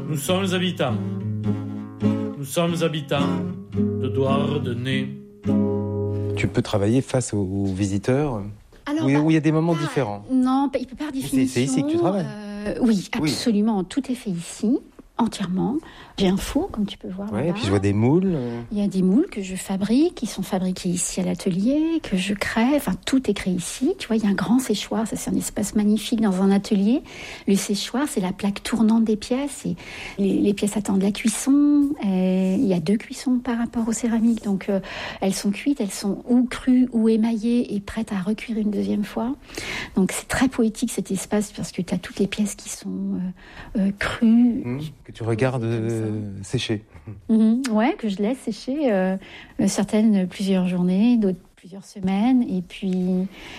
Nous sommes habitants. Nous sommes habitants de Douarnenez. Tu peux travailler face aux visiteurs. Alors, où il y a des moments différents. Non, par définition. C'est ici que tu travailles. Oui, absolument. Oui. Tout est fait ici, entièrement. J'ai un four, comme tu peux voir. Ouais, et puis je vois des moules. Il y a des moules que je fabrique, qui sont fabriqués ici à l'atelier, que je crée. Enfin, tout est créé ici. Tu vois, il y a un grand séchoir. Ça, c'est un espace magnifique dans un atelier. Le séchoir, c'est la plaque tournante des pièces. Et les pièces attendent la cuisson. Et il y a 2 cuissons par rapport aux céramiques. Donc, elles sont cuites, elles sont ou crues ou émaillées et prêtes à recuire une deuxième fois. Donc, c'est très poétique cet espace parce que tu as toutes les pièces qui sont crues. Que tu regardes sécher. Ouais, que je laisse sécher, certaines plusieurs journées, d'autres plusieurs semaines, et puis